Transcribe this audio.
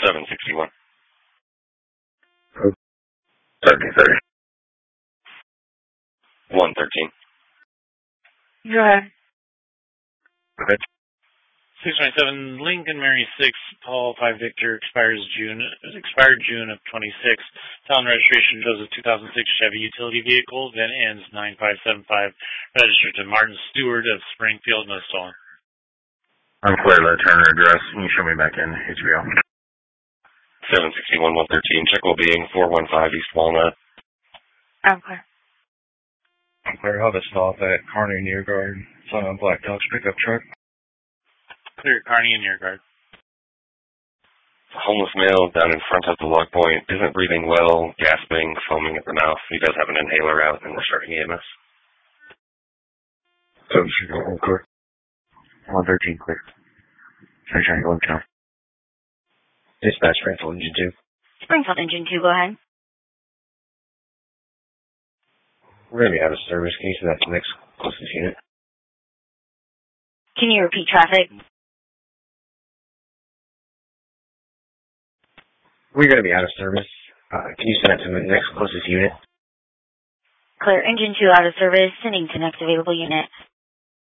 761. Oh, 30. 113. Go ahead. Okay. 627 Lincoln Mary 6 Paul 5 Victor expired June of 26. Town registration shows a 2006 Chevy utility vehicle. Then ends 9575. Registered to Martin Stewart of Springfield, no stolen. I'm clear to return your address. Can you show me back in HBO? 761 113. Check will be in 415 East Walnut. I'm clear. I'm clear. I'll just stop at Carney Near Guard. It's on a Black Dog's pickup truck. Clear Carney and Near Guard. A homeless male down in front of the log point isn't breathing well, gasping, foaming at the mouth. He does have an inhaler out, and we're starting EMS. 761 clear. 113 clear. Sunshine, go down. Dispatch, Springfield Engine 2. Springfield Engine 2, go ahead. We're going to be out of service. Can you send that to the next closest unit? Can you repeat traffic? We're going to be out of service. Can you send that to the next closest unit? Clear. Engine 2 out of service. Sending to next available unit.